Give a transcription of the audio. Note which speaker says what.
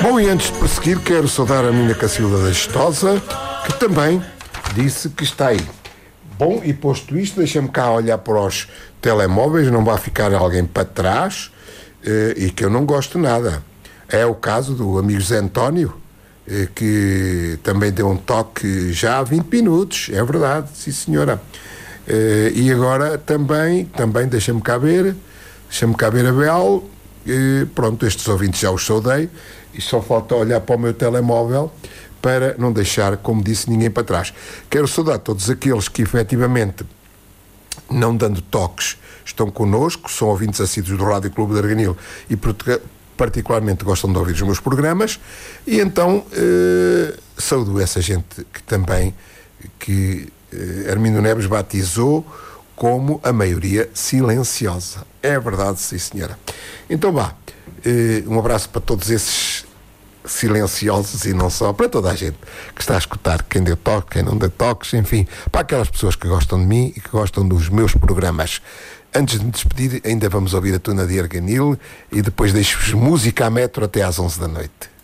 Speaker 1: Bom, e antes de prosseguir, quero saudar a minha Cacilda da Gestosa, que também disse que está aí. Bom, e posto isto, deixa-me cá olhar para os telemóveis, não vai ficar alguém para trás, e que eu não gosto nada. É o caso do amigo Zé António, que também deu um toque já há 20 minutos, é verdade, sim senhora. E agora também deixa-me cá ver a Bel. Pronto, estes ouvintes já os saudei, e só falta olhar para o meu telemóvel para não deixar, como disse, ninguém para trás. Quero saudar todos aqueles que efetivamente, não dando toques, estão connosco, são ouvintes assíduos do Rádio Clube de Arganil e particularmente gostam de ouvir os meus programas, e então saúdo essa gente que também Armindo Neves batizou como a maioria silenciosa. É verdade, sim senhora. Então vá, um abraço para todos esses silenciosos e não só, para toda a gente que está a escutar, quem deu toque, quem não deu toques, enfim, para aquelas pessoas que gostam de mim e que gostam dos meus programas. Antes de me despedir, ainda vamos ouvir a Tuna de Arganil e depois deixo-vos música a metro até às 11 da noite.